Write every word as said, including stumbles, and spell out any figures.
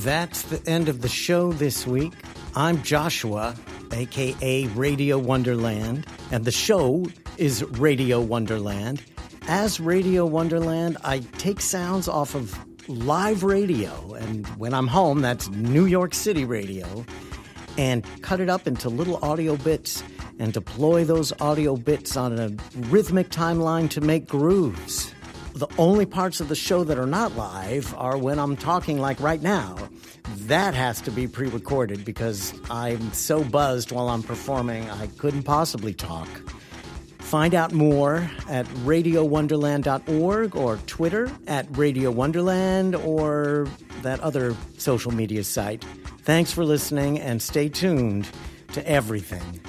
That's the end of the show this week. I'm Joshua, a k a. Radio Wonderland, and the show is Radio Wonderland. As Radio Wonderland, I take sounds off of live radio, and when I'm home, that's New York City radio, and cut it up into little audio bits and deploy those audio bits on a rhythmic timeline to make grooves. The only parts of the show that are not live are when I'm talking like right now. That has to be pre-recorded because I'm so buzzed while I'm performing I couldn't possibly talk. Find out more at radio wonderland dot org or Twitter at Radio Wonderland or that other social media site. Thanks for listening and stay tuned to everything